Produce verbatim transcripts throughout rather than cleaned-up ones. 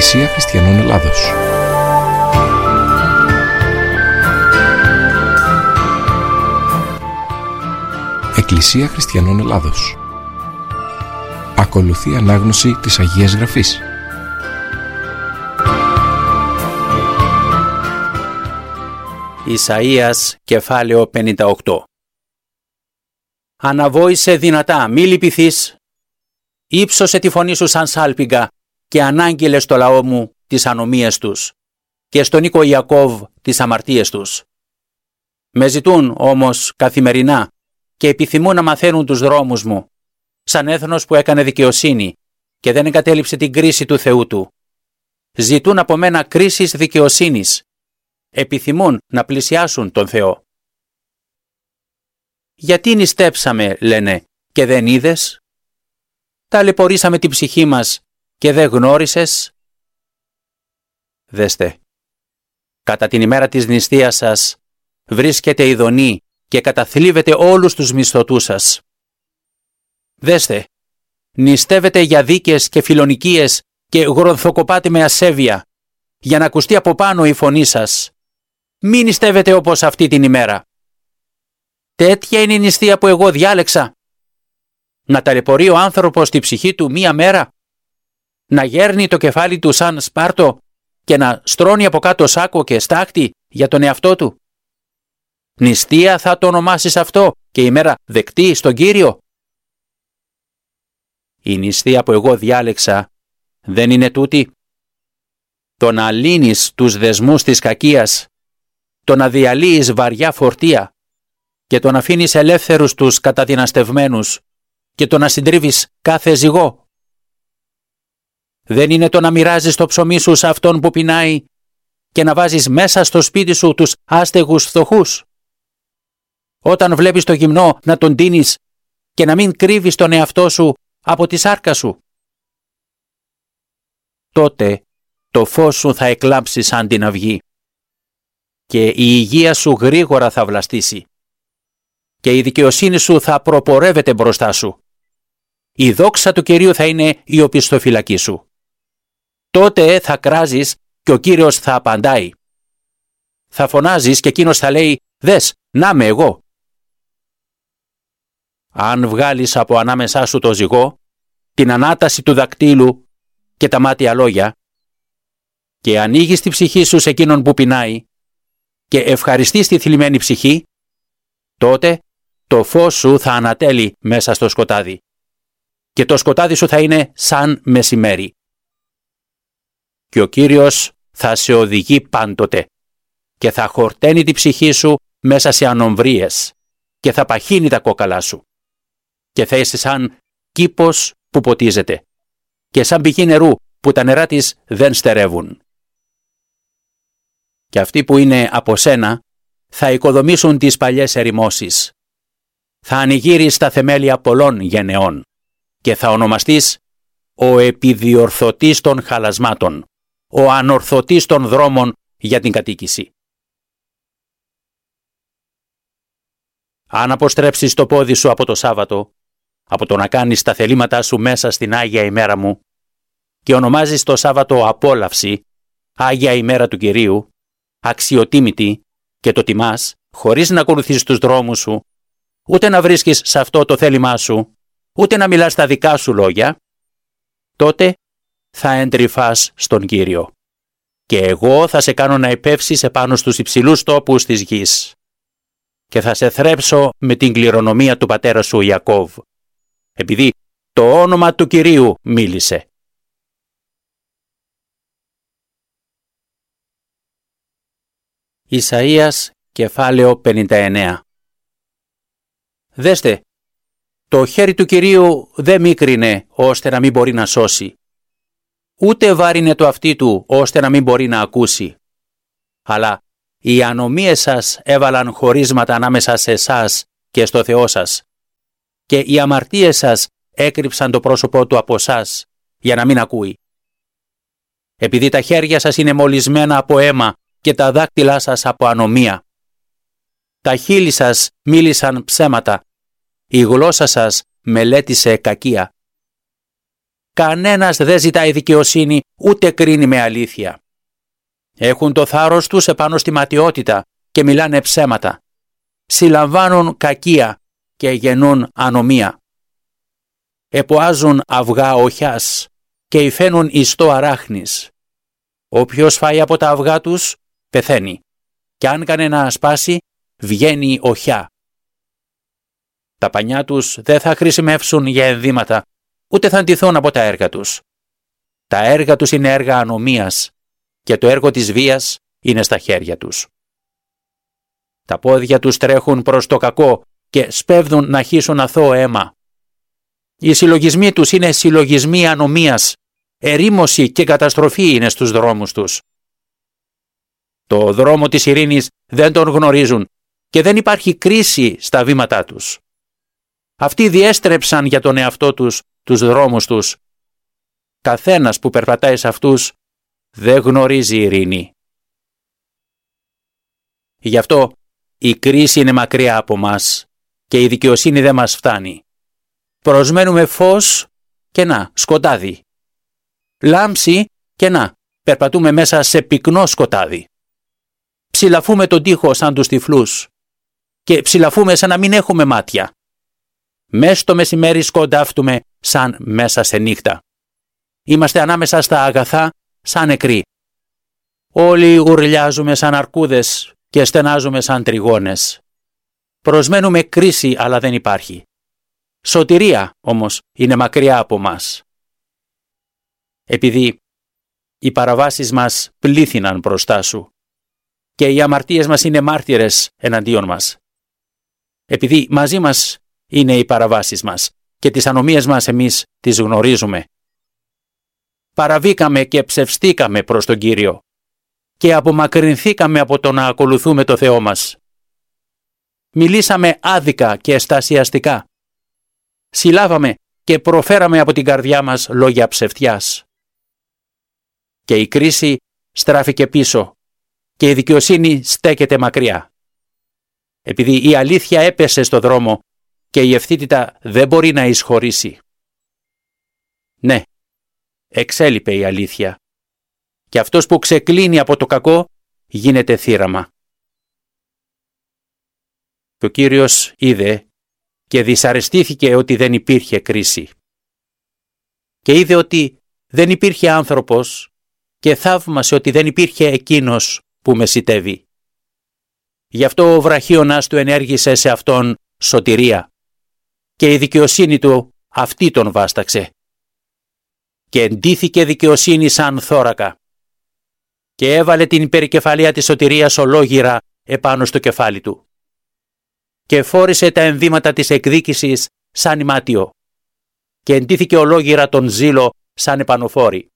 Εκκλησία Χριστιανών Ελλάδος. Εκκλησία Χριστιανών Ελλάδος. Ακολουθεί ανάγνωση της Αγίας Γραφής. Ισαΐας, κεφάλαιο πενήντα οκτώ. Αναβόησε δυνατά, μη λυπηθείς. Ήψωσε τη φωνή σου σαν σάλπιγγα και ανάγγειλε στο λαό μου τις ανομίες τους και στον οίκο Ιακώβ τις αμαρτίες τους. Με ζητούν όμως καθημερινά και επιθυμούν να μαθαίνουν τους δρόμους μου, σαν έθνος που έκανε δικαιοσύνη και δεν εγκατέλειψε την κρίση του Θεού του. Ζητούν από μένα κρίσης δικαιοσύνης. Επιθυμούν να πλησιάσουν τον Θεό. Γιατί νηστέψαμε, λένε, και δεν είδες? Ταλαιπωρήσαμε την ψυχή μας και δεν γνώρισες? Δέστε, κατά την ημέρα της νηστείας σας βρίσκεται ειδονή και καταθλίβετε όλους τους μισθωτούς σας. Δέστε, νηστεύετε για δίκες και φιλονικίες και γρονθοκοπάτε με ασέβεια, για να ακουστεί από πάνω η φωνή σας. Μην νηστεύετε όπως αυτή την ημέρα. Τέτοια είναι η νηστεία που εγώ διάλεξα. Να ταλαιπωρεί ο άνθρωπος τη ψυχή του μία μέρα, να γέρνει το κεφάλι του σαν σπάρτο και να στρώνει από κάτω σάκο και στάχτη για τον εαυτό του. Νηστεία θα το ονομάσεις αυτό και ημέρα δεκτή στον Κύριο? Η νηστεία που εγώ διάλεξα δεν είναι τούτη? Το να λύνεις τους δεσμούς της κακίας, το να διαλύεις βαριά φορτία και το να αφήνεις ελεύθερους τους καταδυναστευμένους και το να συντρίβεις κάθε ζυγό. Δεν είναι το να μοιράζεις το ψωμί σου σε αυτόν που πεινάει και να βάζεις μέσα στο σπίτι σου τους άστεγους φτωχούς? Όταν βλέπεις το γυμνό να τον τίνεις και να μην κρύβεις τον εαυτό σου από τη σάρκα σου? Τότε το φως σου θα εκλάμψει σαν την αυγή και η υγεία σου γρήγορα θα βλαστήσει και η δικαιοσύνη σου θα προπορεύεται μπροστά σου. Η δόξα του Κυρίου θα είναι η οπισθοφυλακή σου. Τότε θα κράζεις και ο Κύριος θα απαντάει. Θα φωνάζεις και εκείνος θα λέει, δες, να με εγώ. Αν βγάλεις από ανάμεσά σου το ζυγό, την ανάταση του δακτύλου και τα μάτια λόγια και ανοίγεις τη ψυχή σου σε εκείνον που πεινάει και ευχαριστείς τη θλιμμένη ψυχή, τότε το φως σου θα ανατέλει μέσα στο σκοτάδι και το σκοτάδι σου θα είναι σαν μεσημέρι. Και ο Κύριος θα σε οδηγεί πάντοτε και θα χορταίνει τη ψυχή σου μέσα σε ανομβρίες και θα παχύνει τα κόκαλά σου και θα είσαι σαν κήπος που ποτίζεται και σαν πηγή νερού που τα νερά της δεν στερεύουν. Και αυτοί που είναι από σένα θα οικοδομήσουν τις παλιές ερημώσεις. Θα ανοιγείρεις τα θεμέλια πολλών γενεών και θα ονομαστείς ο επιδιορθωτής των χαλασμάτων, ο ανορθωτής των δρόμων για την κατοίκηση. Αν αποστρέψεις το πόδι σου από το Σάββατο, από το να κάνεις τα θελήματά σου μέσα στην Άγια ημέρα μου και ονομάζεις το Σάββατο απόλαυση, Άγια ημέρα του Κυρίου, αξιοτίμητη και το τιμάς χωρίς να ακολουθείς τους δρόμους σου, ούτε να βρίσκεις σε αυτό το θέλημά σου, ούτε να μιλάς τα δικά σου λόγια, τότε θα εντρυφάς στον Κύριο και εγώ θα σε κάνω να επεύσεις επάνω στους υψηλούς τόπους της γης και θα σε θρέψω με την κληρονομία του πατέρα σου Ιακώβ, επειδή το όνομα του Κυρίου μίλησε. Ισαΐας, κεφάλαιο πενήντα εννέα. Δέστε, το χέρι του Κυρίου δεν μίκρινε ώστε να μην μπορεί να σώσει, ούτε βάρινε το αυτί του ώστε να μην μπορεί να ακούσει. Αλλά οι ανομίες σας έβαλαν χωρίσματα ανάμεσα σε εσάς και στο Θεό σας και οι αμαρτίες σας έκρυψαν το πρόσωπό του από εσάς για να μην ακούει. Επειδή τα χέρια σας είναι μολυσμένα από αίμα και τα δάκτυλά σας από ανομία. Τα χείλη σας μίλησαν ψέματα, η γλώσσα σας μελέτησε κακία. κανένας δεν ζητάει δικαιοσύνη ούτε κρίνει με αλήθεια. Έχουν το θάρρος τους επάνω στη ματιότητα και μιλάνε ψέματα. Συλλαμβάνουν κακία και γεννούν ανομία. Εποάζουν αυγά οχιάς και υφαίνουν ιστό αράχνης. Όποιος φάει από τα αυγά τους πεθαίνει και αν κανένα σπάσει βγαίνει οχιά. Τα πανιά τους δεν θα χρησιμεύσουν για ενδύματα, ούτε θα ντυθούν από τα έργα τους. Τα έργα τους είναι έργα ανομίας και το έργο της βίας είναι στα χέρια τους. Τα πόδια τους τρέχουν προς το κακό και σπέβδουν να χύσουν αθώο αίμα. Οι συλλογισμοί τους είναι συλλογισμοί ανομίας, ερήμωση και καταστροφή είναι στους δρόμους τους. Το δρόμο της ειρήνης δεν τον γνωρίζουν και δεν υπάρχει κρίση στα βήματά τους. Αυτοί διέστρεψαν για τον εαυτό τους τους δρόμους τους. Καθένας που περπατάει σε αυτούς δεν γνωρίζει ειρήνη. Γι' αυτό η κρίση είναι μακριά από μας και η δικαιοσύνη δεν μας φτάνει. Προσμένουμε φως και να, σκοτάδι. Λάμψη και να, περπατούμε μέσα σε πυκνό σκοτάδι. Ψηλαφούμε τον τοίχο σαν τους τυφλούς και ψηλαφούμε σαν να μην έχουμε μάτια. Μες στο μεσημέρι σκοντάφτουμε σαν μέσα σε νύχτα. Είμαστε ανάμεσα στα αγαθά σαν νεκροί. Όλοι ουρλιάζουμε σαν αρκούδες και στενάζουμε σαν τριγώνες. Προσμένουμε κρίση αλλά δεν υπάρχει. Σωτηρία όμως είναι μακριά από μας. Επειδή οι παραβάσεις μας πλήθυναν μπροστά σου και οι αμαρτίες μας είναι μάρτυρες εναντίον μας. Επειδή μαζί μας είναι οι παραβάσεις μας και τις ανομίες μας εμείς τις γνωρίζουμε. Παραβήκαμε και ψευστήκαμε προς τον Κύριο και απομακρυνθήκαμε από το να ακολουθούμε το Θεό μας. Μιλήσαμε άδικα και στασιαστικά. Συλλάβαμε και προφέραμε από την καρδιά μας λόγια ψευτιάς. Και η κρίση στράφηκε πίσω και η δικαιοσύνη στέκεται μακριά. Επειδή η αλήθεια έπεσε στο δρόμο και η ευθύτητα δεν μπορεί να εισχωρήσει. Ναι, εξέλιπε η αλήθεια και αυτός που ξεκλίνει από το κακό γίνεται θύραμα. Και ο Κύριος είδε και δυσαρεστήθηκε ότι δεν υπήρχε κρίση. Και είδε ότι δεν υπήρχε άνθρωπος και θαύμασε ότι δεν υπήρχε εκείνος που μεσιτεύει. Γι' αυτό ο βραχίωνας του ενέργησε σε αυτόν σωτηρία και η δικαιοσύνη του αυτή τον βάσταξε. Και εντύθηκε δικαιοσύνη σαν θώρακα και έβαλε την περικεφαλία της σωτηρίας ολόγυρα επάνω στο κεφάλι του και φόρησε τα ενδύματα της εκδίκησης σαν ημάτιο και εντύθηκε ολόγυρα τον ζήλο σαν επανοφόρη.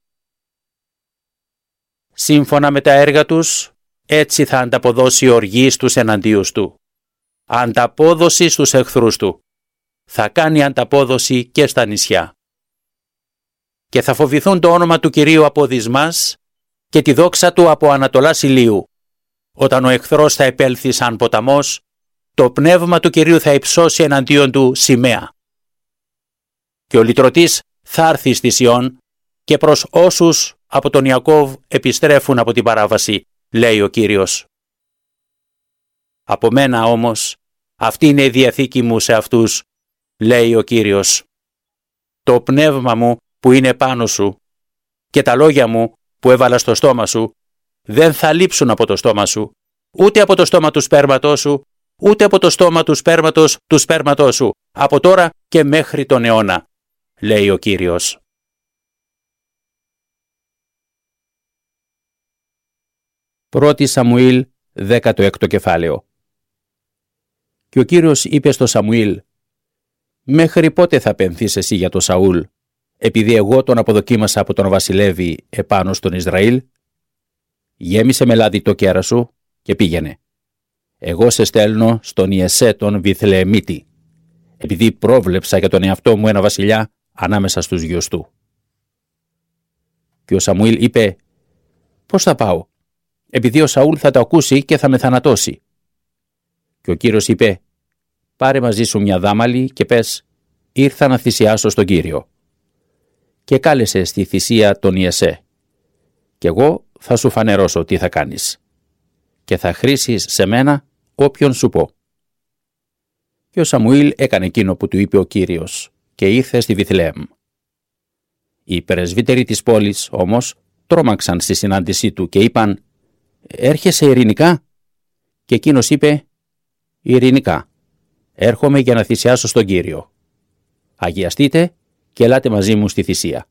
Σύμφωνα με τα έργα τους, έτσι θα ανταποδώσει οργή στους εναντίους του. Ανταπόδοση στους εχθρούς του. Θα κάνει ανταπόδοση και στα νησιά. Και θα φοβηθούν το όνομα του Κυρίου από δυσμάς και τη δόξα του από ανατολάς ηλίου. Όταν ο εχθρός θα επέλθει σαν ποταμός, το πνεύμα του Κυρίου θα υψώσει εναντίον του σημαία. Και ο λυτρωτής θα έρθει στη Σιών και προς όσους από τον Ιακώβ επιστρέφουν από την παράβαση, λέει ο Κύριος. Από μένα όμως, αυτή είναι η διαθήκη μου σε αυτούς, λέει ο Κύριος. Το πνεύμα μου που είναι πάνω σου και τα λόγια μου που έβαλα στο στόμα σου δεν θα λείψουν από το στόμα σου, ούτε από το στόμα του σπέρματός σου, ούτε από το στόμα του σπέρματος του σπέρματός σου, από τώρα και μέχρι τον αιώνα, λέει ο Κύριος. Πρώτη Σαμουήλ, δέκατο έκτο κεφάλαιο. Και ο Κύριος είπε στο Σαμουήλ: «Μέχρι πότε θα πενθείς εσύ για τον Σαούλ, επειδή εγώ τον αποδοκίμασα από τον βασιλεύη επάνω στον Ισραήλ? Γέμισε με λάδι το κέρα σου και πήγαινε. Εγώ σε στέλνω στον Ιεσέ τον Βιθλεεμίτη, επειδή πρόβλεψα για τον εαυτό μου ένα βασιλιά ανάμεσα στους γιους του». Και ο Σαμουήλ είπε: «Πώς θα πάω, επειδή ο Σαούλ θα το ακούσει και θα με θανατώσει?» Και ο Κύριος είπε: «Πάρε μαζί σου μια δάμαλη και πες: ήρθα να θυσιάσω στον Κύριο». και κάλεσε στη θυσία τον Ιεσέ. Κι εγώ θα σου φανερώσω τι θα κάνεις. Και θα χρήσεις σε μένα όποιον σου πω. Και ο Σαμουήλ έκανε εκείνο που του είπε ο Κύριος και ήρθε στη Βιθλεέμ. Οι πρεσβύτεροι της πόλης όμως τρόμαξαν στη συνάντησή του και είπαν «Έρχεσαι ειρηνικά?» Και εκείνος είπε «Ειρηνικά. Έρχομαι για να θυσιάσω στον Κύριο. Αγιαστείτε και ελάτε μαζί μου στη θυσία».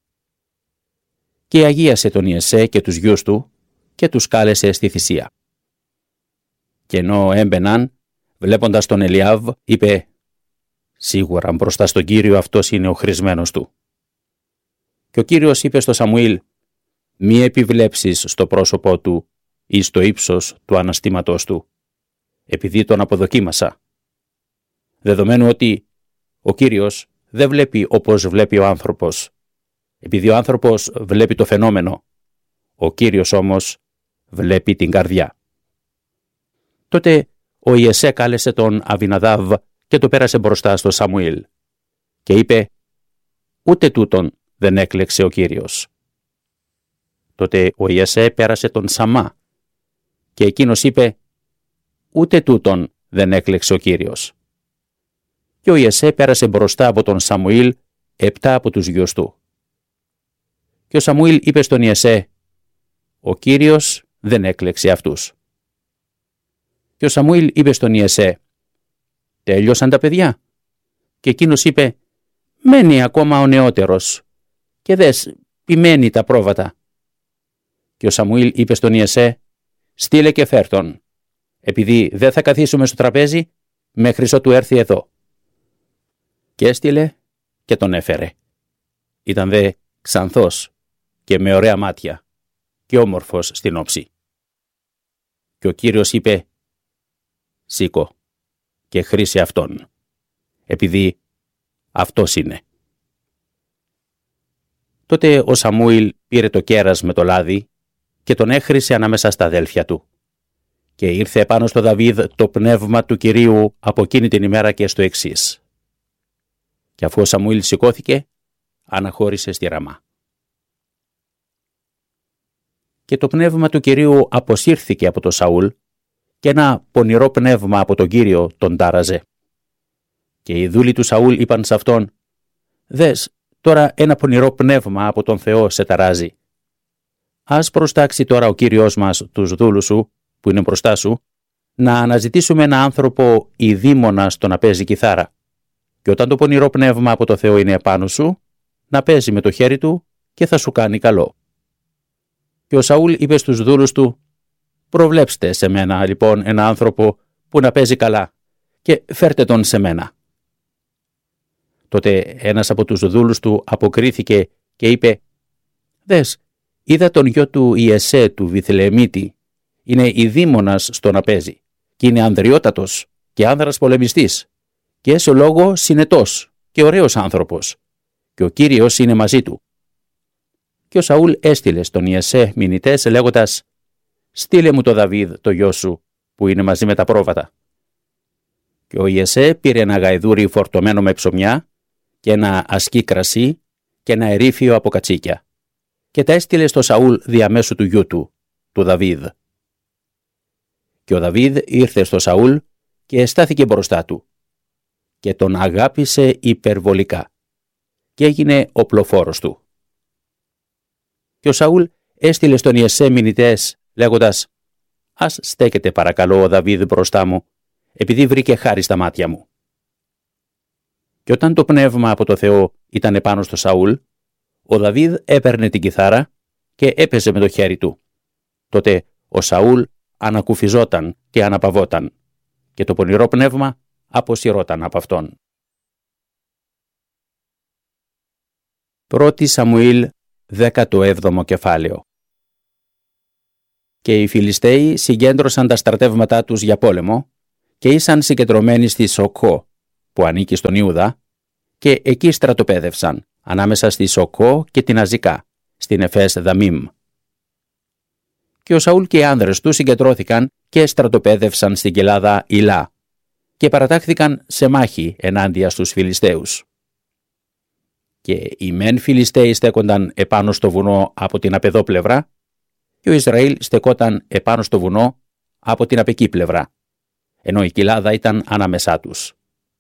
Και αγίασε τον Ιεσέ και τους γιους του και τους κάλεσε στη θυσία. Και ενώ έμπαιναν, βλέποντας τον Ελιάβ, είπε «Σίγουρα μπροστά στον Κύριο αυτός είναι ο χρησμένος του». Και ο Κύριος είπε στο Σαμουήλ «Μη επιβλέψεις στο πρόσωπό του ή στο ύψος του αναστήματος του, επειδή τον αποδοκίμασα. Δεδομένου ότι ο Κύριος δεν βλέπει όπως βλέπει ο άνθρωπος, επειδή ο άνθρωπος βλέπει το φαινόμενο, ο Κύριος όμως βλέπει την καρδιά». Τότε ο Ιεσέ κάλεσε τον Αβιναδάβ και το πέρασε μπροστά στο Σαμουήλ και είπε «Ούτε τούτον δεν έκλεξε ο Κύριος». Τότε ο Ιεσέ πέρασε τον Σαμά και εκείνος είπε «Ούτε τούτον δεν έκλεξε ο Κύριος». Και ο Ιεσέ πέρασε μπροστά από τον Σαμουήλ επτά από τους γιους του. Και ο Σαμουήλ είπε στον Ιεσέ «Ο Κύριος δεν έκλεξε αυτούς». Και ο Σαμουήλ είπε στον Ιεσέ «Τέλειωσαν τα παιδιά?» Και εκείνος είπε «Μένει ακόμα ο νεότερος και δες, ποιμένει τα πρόβατα». Και ο Σαμουήλ είπε στον Ιεσέ «Στείλε και φέρ' τον, επειδή δεν θα καθίσουμε στο τραπέζι μέχρι ότου έρθει εδώ». Και έστειλε και τον έφερε. Ήταν δε ξανθός και με ωραία μάτια και όμορφος στην όψη. Και ο Κύριος είπε «Σήκω και χρήσε αυτόν, επειδή αυτός είναι». Τότε ο Σαμούηλ πήρε το κέρας με το λάδι και τον έχρισε ανάμεσα στα αδέλφια του. Και ήρθε επάνω στο Δαβίδ το πνεύμα του Κυρίου από εκείνη την ημέρα και στο εξής. Και αφού ο Σαμούηλ σηκώθηκε, αναχώρησε στη Ραμά. Και το πνεύμα του Κυρίου αποσύρθηκε από το Σαούλ και ένα πονηρό πνεύμα από τον Κύριο τον τάραζε. Και οι δούλοι του Σαούλ είπαν σε αυτόν «Δες, τώρα ένα πονηρό πνεύμα από τον Θεό σε ταράζει. Ας προστάξει τώρα ο Κύριος μας τους δούλους σου, που είναι μπροστά σου, να αναζητήσουμε ένα άνθρωπο ειδήμονα στο να παίζει κιθάρα. Και όταν το πονηρό πνεύμα από το Θεό είναι επάνω σου, να παίζει με το χέρι του και θα σου κάνει καλό». Και ο Σαούλ είπε στους δούλους του «Προβλέψτε σε μένα λοιπόν ένα άνθρωπο που να παίζει καλά και φέρτε τον σε μένα». Τότε ένας από τους δούλους του αποκρίθηκε και είπε «Δες, είδα τον γιο του Ιεσέ του Βιθλεεμίτη, είναι ειδήμονας στο να παίζει και είναι ανδριότατος και άνδρας πολεμιστής και έσω λόγο συνετός και ωραίος άνθρωπος και ο Κύριος είναι μαζί του». Και ο Σαούλ έστειλε στον Ιεσέ μηνυτές λέγοντας «Στείλε μου το Δαβίδ το γιο σου που είναι μαζί με τα πρόβατα». Και ο Ιεσέ πήρε ένα γαϊδούρι φορτωμένο με ψωμιά και ένα ασκή κρασί και ένα ερήφιο από κατσίκια και τα έστειλε στο Σαούλ διαμέσου του γιού του, του Δαβίδ. Και ο Δαβίδ ήρθε στο Σαούλ και στάθηκε μπροστά του και τον αγάπησε υπερβολικά και έγινε οπλοφόρος του. Και ο Σαούλ έστειλε στον Ιεσέ μηνυτές λέγοντας «Ας στέκεται παρακαλώ ο Δαβίδ μπροστά μου, επειδή βρήκε χάρη στα μάτια μου». Και όταν το πνεύμα από το Θεό ήταν επάνω στο Σαούλ, ο Δαβίδ έπαιρνε την κιθάρα και έπαιζε με το χέρι του. Τότε ο Σαούλ ανακουφιζόταν και αναπαυόταν και το πονηρό πνεύμα αποσυρώταν από αυτόν. Πρώτη Σαμουήλ, δέκατο έβδομο κεφάλαιο. Και οι Φιλιστέοι συγκέντρωσαν τα στρατεύματά τους για πόλεμο και ήσαν συγκεντρωμένοι στη Σοκό, που ανήκει στον Ιούδα, και εκεί στρατοπέδευσαν, ανάμεσα στη Σοκό και την Αζικά, στην Εφές Δαμίμ. Και ο Σαούλ και οι άνδρες του συγκεντρώθηκαν και στρατοπέδευσαν στην κοιλάδα Ηλά και παρατάχθηκαν σε μάχη ενάντια στους Φιλιστέους. και οι μεν Φιλιστέοι στέκονταν επάνω στο βουνό από την απεδώ πλευρά και ο Ισραήλ στεκόταν επάνω στο βουνό από την απεκή πλευρά, ενώ η κοιλάδα ήταν ανάμεσά τους.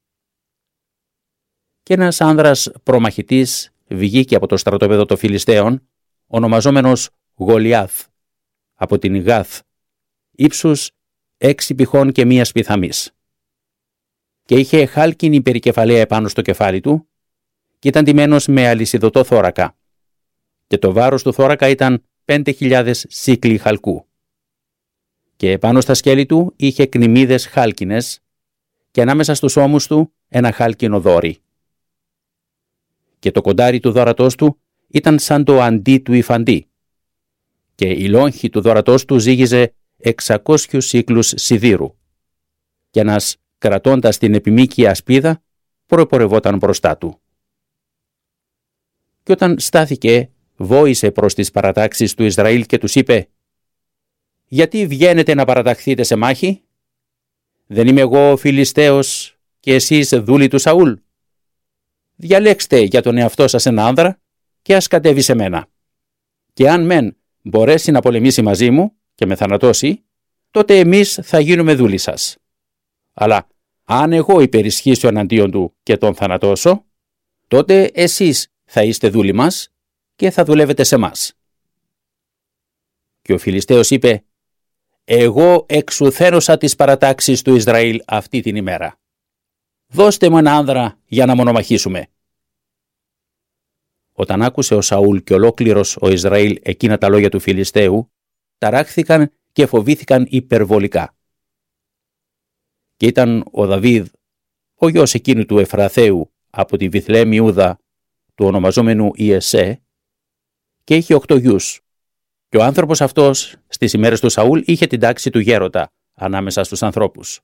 Και ένας άνδρας προμαχητής βγήκε από το στρατόπεδο των Φιλιστέων, ονομαζόμενος Γολιάθ, από την Γάθ, ύψους έξι πηχών και μίας πιθαμής. Και είχε χάλκινη περικεφαλαία επάνω στο κεφάλι του και ήταν ντυμένος με αλυσιδωτό θώρακα. Και το βάρος του θώρακα ήταν πέντε χιλιάδες σύκλοι χαλκού. Και επάνω στα σκέλη του είχε κνημίδες χάλκινες και ανάμεσα στους ώμους του ένα χάλκινο δόρι. Και το κοντάρι του δώρατός του ήταν σαν το αντί του υφαντή. Και η λόγχη του δώρατός του ζύγιζε εξακόσιους σύκλους σιδήρου. Και ένας κρατώντας την επιμήκεια ασπίδα προπορευόταν μπροστά του. Και όταν στάθηκε, βόησε προς τις παρατάξεις του Ισραήλ και τους είπε: «Γιατί βγαίνετε να παραταχθείτε σε μάχη? Δεν είμαι εγώ ο Φιλιστέος και εσείς δούλοι του Σαούλ? Διαλέξτε για τον εαυτό σας ένα άνδρα και ας κατέβει σε μένα. Και αν μεν μπορέσει να πολεμήσει μαζί μου και με θανατώσει, τότε εμείς θα γίνουμε δούλοι σας. Αλλά αν εγώ υπερισχύσω εναντίον του και τον θανατώσω, τότε εσείς θα είστε δούλοι μας και θα δουλεύετε σε μας». Και ο Φιλιστέος είπε: «Εγώ εξουθένωσα τις παρατάξεις του Ισραήλ αυτή την ημέρα. Δώστε μου ένα άνδρα για να μονομαχήσουμε». Όταν άκουσε ο Σαούλ και ολόκληρος ο Ισραήλ εκείνα τα λόγια του Φιλιστέου, ταράχθηκαν και φοβήθηκαν υπερβολικά. Και ήταν ο Δαβίδ, ο γιος εκείνου του Εφραθαίου από τη Βιθλεέμ Ιούδα, του ονομαζόμενου Ιεσέ, και είχε οκτώ γιους. Και ο άνθρωπος αυτός στις ημέρες του Σαούλ είχε την τάξη του γέροντα ανάμεσα στους ανθρώπους.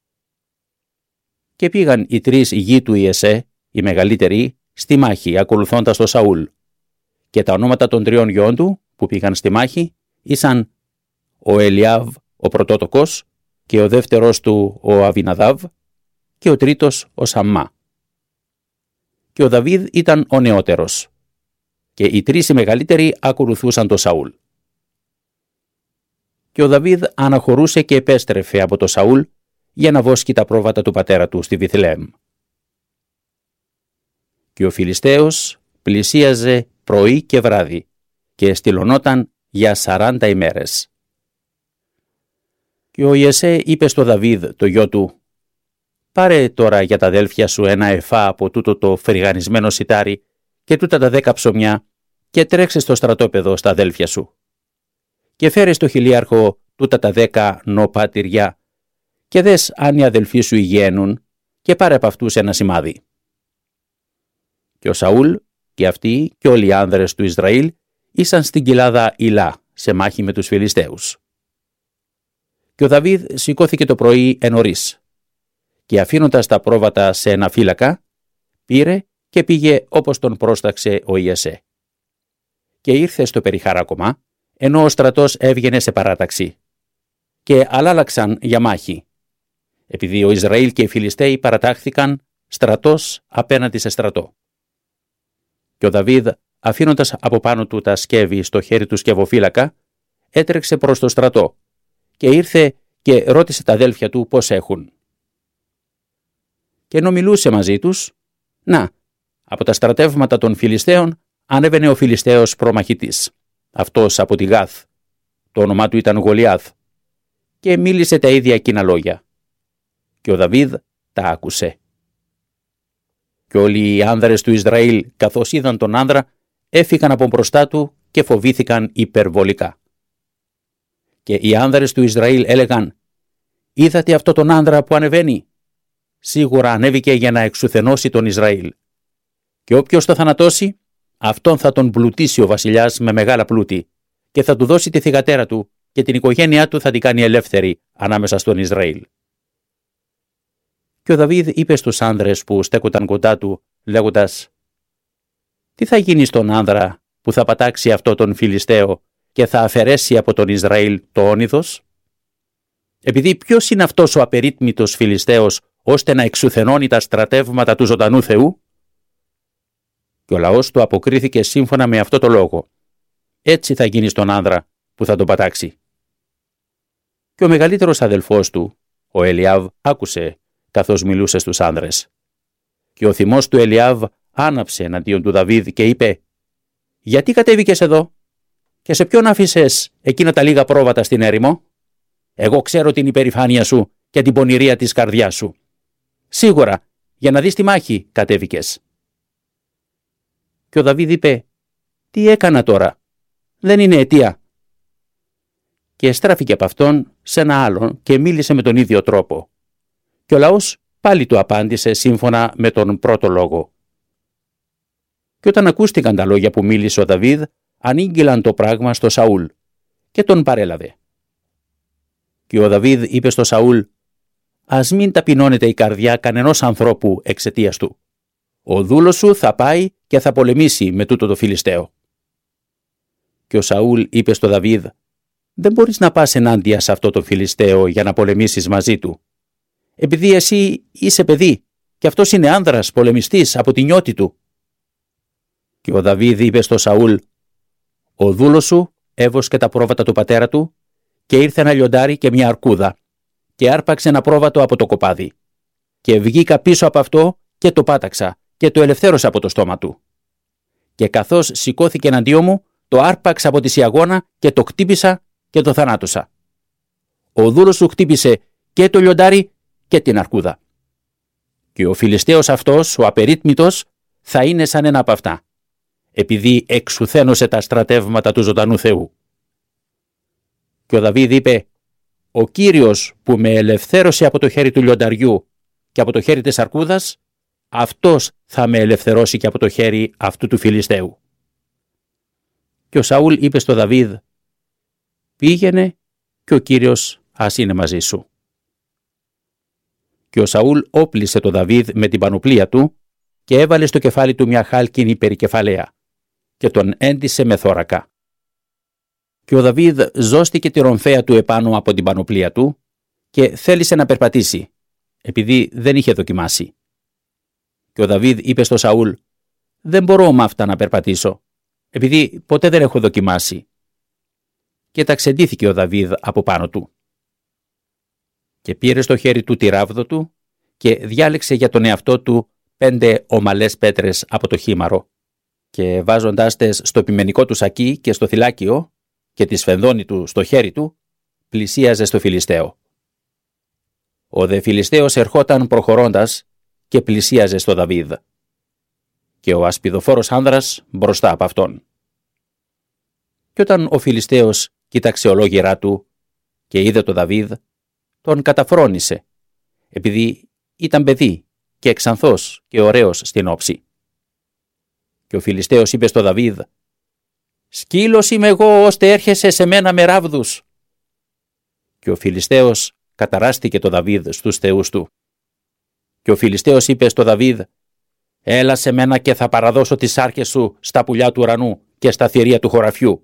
Και πήγαν οι τρεις γη του Ιεσέ, οι μεγαλύτεροι, στη μάχη ακολουθώντας τον Σαούλ. Και τα ονόματα των τριών γιών του που πήγαν στη μάχη ήσαν ο Ελιάβ ο πρωτότοκος και ο δεύτερος του ο Αβιναδάβ και ο τρίτος ο Σαμμά. Και ο Δαβίδ ήταν ο νεότερος. Και οι τρεις οι μεγαλύτεροι ακολουθούσαν τον Σαούλ. Και ο Δαβίδ αναχωρούσε και επέστρεφε από τον Σαούλ για να βόσκει τα πρόβατα του πατέρα του στη Βιθλεέμ. Και ο Φιλιστέος πλησίαζε πρωί και βράδυ και στυλωνόταν για σαράντα ημέρες. Και ο Ιεσέ είπε στο Δαβίδ, το γιο του: «Πάρε τώρα για τα αδέλφια σου ένα εφά από τούτο το φρυγανισμένο σιτάρι και τούτα τα δέκα ψωμιά και τρέξε στο στρατόπεδο στα αδέλφια σου. Και φέρε στο χιλιάρχο τούτα τα δέκα νοπά τυριά και δες αν οι αδελφοί σου υγιαίνουν και πάρε από αυτούς ένα σημάδι». Και ο Σαούλ και αυτοί και όλοι οι άνδρες του Ισραήλ ήσαν στην κοιλάδα Ηλά σε μάχη με τους Φιλιστέους. Και ο Δαβίδ σηκώθηκε το πρωί ενωρίς και αφήνοντας τα πρόβατα σε ένα φύλακα, πήρε και πήγε όπως τον πρόσταξε ο Ιεσέ. Και ήρθε στο περιχάρακωμα, ενώ ο στρατός έβγαινε σε παράταξη. Και αλλάλαξαν για μάχη, επειδή ο Ισραήλ και οι Φιλιστέοι παρατάχθηκαν στρατός απέναντι σε στρατό. Και ο Δαβίδ, αφήνοντας από πάνω του τα σκεύη στο χέρι του σκευοφύλακα, έτρεξε προς το στρατό και ήρθε και ρώτησε τα αδέλφια του πώς έχουν. Και ενώ μιλούσε μαζί τους, να, από τα στρατεύματα των Φιλιστέων ανέβαινε ο Φιλιστέος προμαχητής, αυτός από τη Γάθ, το όνομά του ήταν Γολιάθ, και μίλησε τα ίδια εκείνα λόγια. Και ο Δαβίδ τα άκουσε. Και όλοι οι άνδρες του Ισραήλ, καθώς είδαν τον άνδρα, έφυγαν από μπροστά του και φοβήθηκαν υπερβολικά. Και οι άνδρες του Ισραήλ έλεγαν: «Είδατε αυτό τον άνδρα που ανεβαίνει? Σίγουρα ανέβηκε για να εξουθενώσει τον Ισραήλ. Και όποιος το θανατώσει, αυτόν θα τον πλουτίσει ο βασιλιάς με μεγάλα πλούτη και θα του δώσει τη θυγατέρα του και την οικογένειά του θα την κάνει ελεύθερη ανάμεσα στον Ισραήλ». Και ο Δαβίδ είπε στους άνδρες που στέκονταν κοντά του, λέγοντας: «Τι θα γίνει στον άνδρα που θα πατάξει αυτό τον Φιλιστέο και θα αφαιρέσει από τον Ισραήλ το όνειδος? Επειδή ποιος είναι αυτός ο απερίτμητος Φιλιστέος ώστε να εξουθενώνει τα στρατεύματα του ζωντανού Θεού?» Και ο λαός του αποκρίθηκε σύμφωνα με αυτό το λόγο. Έτσι θα γίνει στον άνδρα που θα τον πατάξει. Και ο μεγαλύτερος αδελφός του, ο Ελιάβ, άκουσε καθώς μιλούσε στους άνδρες. Και ο θυμός του Ελιάβ άναψε εναντίον του Δαβίδ και είπε: «Γιατί κατέβηκες εδώ και σε ποιον άφησες εκείνα τα λίγα πρόβατα στην έρημο? Εγώ ξέρω την υπερηφάνεια σου και την πονηρία της καρδιάς σου. Σίγουρα, για να δεις τη μάχη κατέβηκες». Και ο Δαβίδ είπε: «Τι έκανα τώρα? Δεν είναι αιτία». Και στράφηκε από αυτόν σε ένα άλλον και μίλησε με τον ίδιο τρόπο. Και ο λαός πάλι του απάντησε σύμφωνα με τον πρώτο λόγο. Και όταν ακούστηκαν τα λόγια που μίλησε ο Δαβίδ, ανήγγυλαν το πράγμα στο Σαούλ και τον παρέλαβε. Και ο Δαβίδ είπε στο Σαούλ: «Ας μην ταπεινώνεται η καρδιά κανενός ανθρώπου εξαιτίας του. Ο δούλος σου θα πάει και θα πολεμήσει με τούτο το Φιλιστέο». Και ο Σαούλ είπε στο Δαβίδ: «Δεν μπορείς να πας ενάντια σε αυτό το Φιλιστέο για να πολεμήσεις μαζί του. Επειδή εσύ είσαι παιδί και αυτός είναι άνδρας πολεμιστής από την νιώτη του». Και ο Δαβίδ είπε στο Σαούλ: «Ο δούλος σου έβοσκε τα πρόβατα του πατέρα του και ήρθε ένα λιοντάρι και μια αρκούδα και άρπαξε ένα πρόβατο από το κοπάδι. Και βγήκα πίσω από αυτό και το πάταξα και το ελευθέρωσα από το στόμα του. Και καθώς σηκώθηκε εναντίον μου, το άρπαξα από τη σιαγώνα και το χτύπησα και το θανάτωσα. Ο δούλος σου χτύπησε και το λιοντάρι και την αρκούδα. Και ο Φιλιστέος αυτός, ο απερίτμητος, θα είναι σαν ένα από αυτά, επειδή εξουθένωσε τα στρατεύματα του ζωντανού Θεού». Και ο Δαβίδ είπε: «Ο Κύριος που με ελευθέρωσε από το χέρι του λιονταριού και από το χέρι της αρκούδας, αυτός θα με ελευθερώσει και από το χέρι αυτού του Φιλιστέου». Και ο Σαούλ είπε στο Δαβίδ: «Πήγαινε και ο Κύριος ας είναι μαζί σου». Και ο Σαούλ όπλισε το Δαβίδ με την πανοπλία του και έβαλε στο κεφάλι του μια χάλκινη περικεφαλαία και τον έντυσε με θώρακα. Και ο Δαβίδ ζώστηκε τη ρομφαία του επάνω από την πανοπλία του και θέλησε να περπατήσει, επειδή δεν είχε δοκιμάσει. Και ο Δαβίδ είπε στο Σαούλ: «Δεν μπορώ με αυτά να περπατήσω, επειδή ποτέ δεν έχω δοκιμάσει». Και ταξεντήθηκε ο Δαβίδ από πάνω του. Και πήρε στο χέρι του τη ράβδο του και διάλεξε για τον εαυτό του πέντε ομαλές πέτρες από το χήμαρο και βάζοντάς τες στο πιμενικό του σακί και στο θυλάκιο και τη σφενδόνη του στο χέρι του, πλησίαζε στο Φιλιστέο. Ο δε Φιλιστέος ερχόταν προχωρώντας και πλησίαζε στο Δαβίδ. Και ο ασπιδοφόρος άνδρας μπροστά από αυτόν. Και όταν ο Φιλιστέος κοίταξε ολόγυρά του και είδε το Δαβίδ, τον καταφρόνησε, επειδή ήταν παιδί και εξανθός και ωραίος στην όψη. Και ο Φιλιστέος είπε στο Δαβίδ: «Σκύλος είμαι εγώ ώστε έρχεσαι σε μένα με ράβδους». Και ο Φιλιστέος καταράστηκε το Δαβίδ στους θεούς του. Και ο Φιλιστέος είπε στο Δαβίδ: «Έλα σε μένα και θα παραδώσω τις άρκες σου στα πουλιά του ουρανού και στα θηρία του χωραφιού».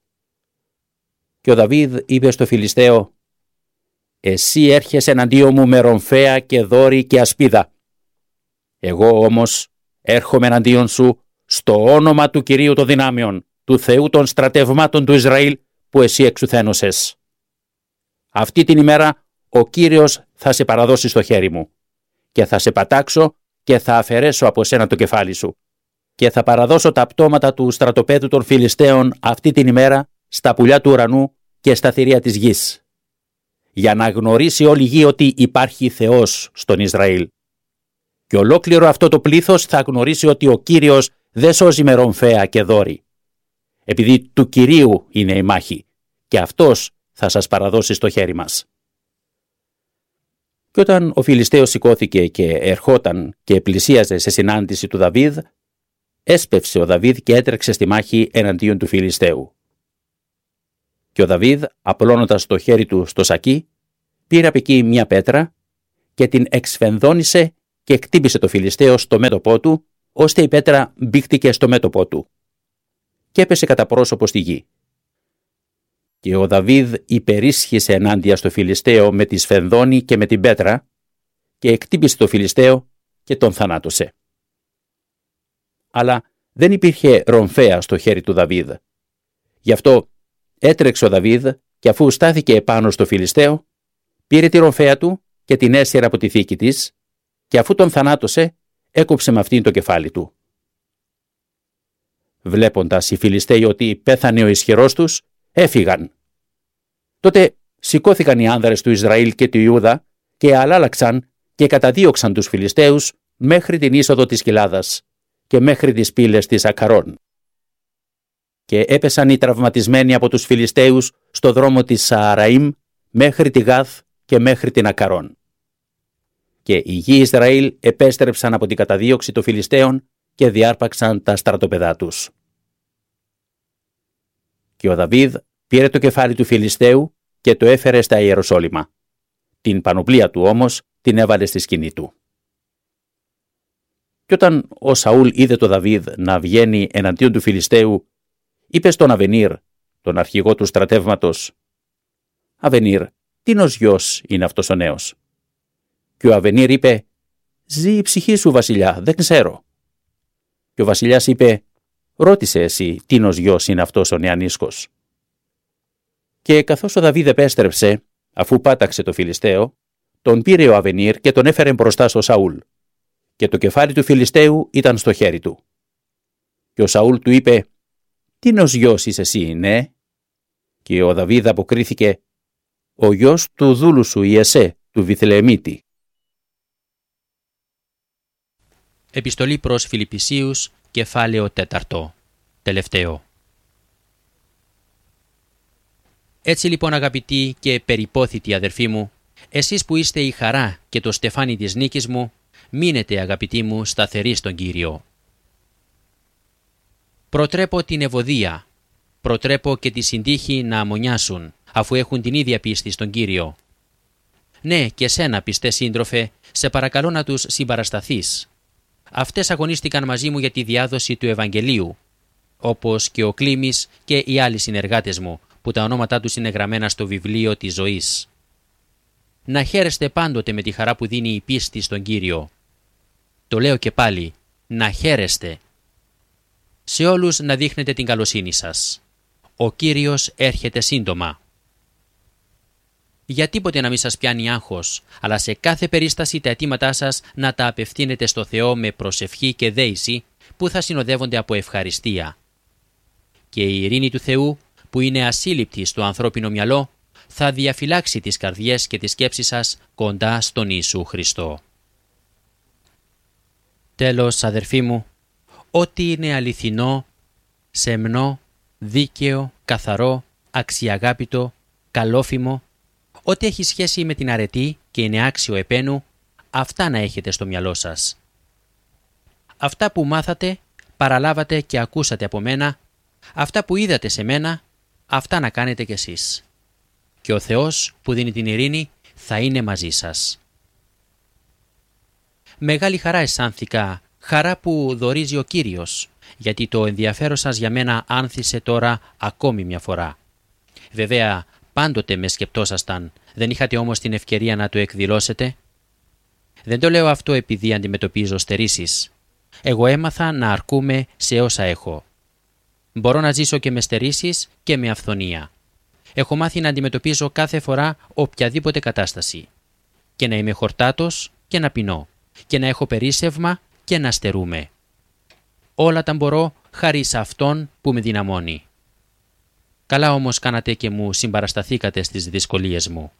Και ο Δαβίδ είπε στο Φιλιστέο: «Εσύ έρχεσαι εναντίον μου με ρομφαία και δόρη και ασπίδα. Εγώ όμως έρχομαι εναντίον σου στο όνομα του Κυρίου των δυνάμεων, του Θεού των στρατευμάτων του Ισραήλ που εσύ εξουθένωσες. Αυτή την ημέρα ο Κύριος θα σε παραδώσει στο χέρι μου και θα σε πατάξω και θα αφαιρέσω από σένα το κεφάλι σου και θα παραδώσω τα πτώματα του στρατοπέδου των Φιλιστέων αυτή την ημέρα στα πουλιά του ουρανού και στα θηρία της γης, για να γνωρίσει όλη η γη ότι υπάρχει Θεός στον Ισραήλ. Και ολόκληρο αυτό το πλήθος θα γνωρίσει ότι ο Κύριος δεν σώζει με ρομφαία και δόρη, επειδή του Κυρίου είναι η μάχη και αυτός θα σας παραδώσει στο χέρι μας». Και όταν ο Φιλιστέος σηκώθηκε και ερχόταν και πλησίαζε σε συνάντηση του Δαβίδ, έσπευσε ο Δαβίδ και έτρεξε στη μάχη εναντίον του Φιλιστέου. Και ο Δαβίδ, απλώνοντας το χέρι του στο σακί, πήρε από εκεί μια πέτρα και την εξφενδόνησε και χτύπησε το Φιλιστέο στο μέτωπό του, ώστε η πέτρα μπήχτηκε στο μέτωπό του και έπεσε κατά πρόσωπο στη γη. Και ο Δαβίδ υπερίσχυσε ενάντια στο Φιλιστέο με τη σφενδόνη και με την πέτρα και εκτύπησε το Φιλιστέο και τον θανάτωσε. Αλλά δεν υπήρχε ρομφαία στο χέρι του Δαβίδ. Γι' αυτό έτρεξε ο Δαβίδ και αφού στάθηκε επάνω στο Φιλιστέο, πήρε τη ρομφαία του και την έσυρε από τη θήκη της και αφού τον θανάτωσε, έκοψε με αυτήν το κεφάλι του. Βλέποντας οι Φιλιστέοι ότι πέθανε ο ισχυρός τους, έφυγαν. Τότε σηκώθηκαν οι άνδρες του Ισραήλ και του Ιούδα και αλάλαξαν και καταδίωξαν τους Φιλιστέους μέχρι την είσοδο της κοιλάδας και μέχρι τις πύλες της Ακαρών. Και έπεσαν οι τραυματισμένοι από τους Φιλιστέους στο δρόμο της Σααραήμ μέχρι τη Γάθ και μέχρι την Ακαρών. Και οι γη Ισραήλ επέστρεψαν από την καταδίωξη των Φιλιστέων και διάρπαξαν τα στρατοπεδά τους. Και ο Δαβίδ πήρε το κεφάλι του Φιλιστέου και το έφερε στα Ιεροσόλυμα. Την πανοπλία του όμως την έβαλε στη σκηνή του. Και όταν ο Σαούλ είδε το Δαβίδ να βγαίνει εναντίον του Φιλιστέου, είπε στον Αβενίρ, τον αρχηγό του στρατεύματος, «Αβενίρ, τίνος γιος είναι αυτός ο νέος?» Και ο Αβενίρ είπε, «Ζει η ψυχή σου, βασιλιά, δεν ξέρω». Και ο βασιλιάς είπε, «Ρώτησε εσύ τίνος γιος είναι αυτός ο νεανίσκος». Και καθώς ο Δαβίδ επέστρεψε, αφού πάταξε το Φιλιστέο, τον πήρε ο Αβενίρ και τον έφερε μπροστά στο Σαούλ. Και το κεφάλι του Φιλιστέου ήταν στο χέρι του. Και ο Σαούλ του είπε, «Τίνος γιος είσαι εσύ, ναι?» Και ο Δαβίδ αποκρίθηκε, «Ο γιος του δούλου σου Ιεσέ, του Βιθλεεμίτη». Επιστολή προς Φιλιππισίους, κεφάλαιο τέταρτο, τελευταίο. Έτσι λοιπόν, αγαπητοί και περιπόθητοι αδερφοί μου, εσείς που είστε η χαρά και το στεφάνι της νίκης μου, μείνετε, αγαπητοί μου, σταθεροί στον Κύριο. Προτρέπω την ευωδία, προτρέπω και τη συντύχη να αμμονιάσουν, αφού έχουν την ίδια πίστη στον Κύριο. Ναι, και σένα, πιστέ σύντροφε, σε παρακαλώ να τους συμπαρασταθείς. Αυτές αγωνίστηκαν μαζί μου για τη διάδοση του Ευαγγελίου, όπως και ο Κλήμης και οι άλλοι συνεργάτες μου, που τα ονόματά τους είναι γραμμένα στο βιβλίο της ζωής. Να χαίρεστε πάντοτε με τη χαρά που δίνει η πίστη στον Κύριο. Το λέω και πάλι, να χαίρεστε. Σε όλους να δείχνετε την καλοσύνη σας. Ο Κύριος έρχεται σύντομα. Για τίποτε να μην σας πιάνει άγχος, αλλά σε κάθε περίσταση τα αιτήματά σας να τα απευθύνετε στο Θεό με προσευχή και δέηση που θα συνοδεύονται από ευχαριστία. Και η ειρήνη του Θεού, που είναι ασύλληπτη στο ανθρώπινο μυαλό, θα διαφυλάξει τις καρδιές και τις σκέψεις σας κοντά στον Ιησού Χριστό. Τέλος, αδερφοί μου, ό,τι είναι αληθινό, σεμνό, δίκαιο, καθαρό, αξιαγάπητο, καλόφημο, ό,τι έχει σχέση με την αρετή και είναι άξιο επένου, αυτά να έχετε στο μυαλό σας. Αυτά που μάθατε, παραλάβατε και ακούσατε από μένα, αυτά που είδατε σε μένα, αυτά να κάνετε κι εσείς. Και ο Θεός που δίνει την ειρήνη θα είναι μαζί σας. Μεγάλη χαρά αισθάνθηκα, χαρά που δωρίζει ο Κύριος, γιατί το ενδιαφέρον σας για μένα άνθησε τώρα ακόμη μια φορά. Βέβαια, πάντοτε με σκεπτόσασταν, δεν είχατε όμως την ευκαιρία να το εκδηλώσετε. Δεν το λέω αυτό επειδή αντιμετωπίζω στερήσεις. Εγώ έμαθα να αρκούμαι σε όσα έχω. Μπορώ να ζήσω και με στερήσεις και με αυθονία. Έχω μάθει να αντιμετωπίζω κάθε φορά οποιαδήποτε κατάσταση. Και να είμαι χορτάτος και να πεινώ. Και να έχω περίσσευμα και να στερούμε. Όλα τα μπορώ χάρη σε Αυτόν που με δυναμώνει. Καλά όμως κάνατε και μου συμπαρασταθήκατε στις δυσκολίες μου.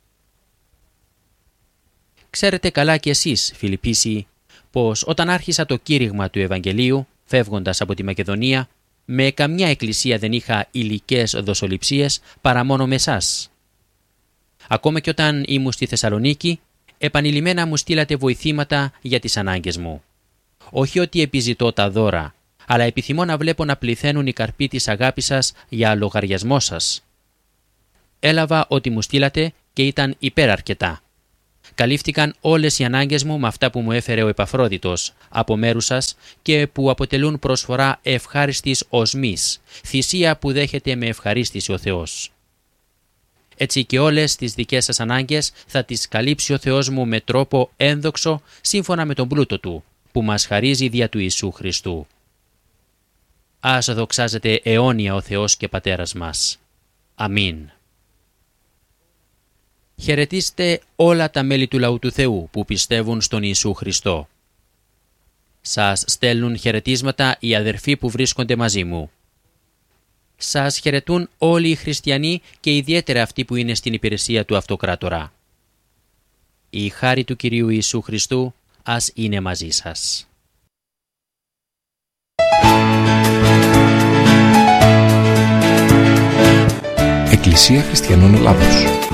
Ξέρετε καλά κι εσείς, Φιλιππίσιοι, πως όταν άρχισα το κήρυγμα του Ευαγγελίου, φεύγοντας από τη Μακεδονία, με καμιά εκκλησία δεν είχα υλικές δοσοληψίες παρά μόνο με εσάς. Ακόμα και όταν ήμουν στη Θεσσαλονίκη, επανειλημμένα μου στείλατε βοηθήματα για τις ανάγκες μου. Όχι ότι επιζητώ τα δώρα, αλλά επιθυμώ να βλέπω να πληθαίνουν οι καρποί της αγάπης σας για λογαριασμό σας. Έλαβα ό,τι μου στείλατε και ήταν υπεραρκετά. Καλύφθηκαν όλες οι ανάγκες μου με αυτά που μου έφερε ο Επαφρόδιτος από μέρου σας και που αποτελούν προσφορά ευχάριστης οσμής, θυσία που δέχεται με ευχαρίστηση ο Θεός. Έτσι και όλες τις δικές σας ανάγκες θα τις καλύψει ο Θεός μου με τρόπο ένδοξο σύμφωνα με τον πλούτο Του, που μας χαρίζει δια του Ιησού Χριστού. Ας δοξάζεται αιώνια ο Θεός και Πατέρας μας. Αμήν. Χαιρετίστε όλα τα μέλη του λαού του Θεού που πιστεύουν στον Ιησού Χριστό. Σας στέλνουν χαιρετίσματα οι αδερφοί που βρίσκονται μαζί μου. Σας χαιρετούν όλοι οι χριστιανοί και ιδιαίτερα αυτοί που είναι στην υπηρεσία του Αυτοκράτορα. Η χάρη του Κυρίου Ιησού Χριστού ας είναι μαζί σας. Εκκλησία Χριστιανών Ελλάδος.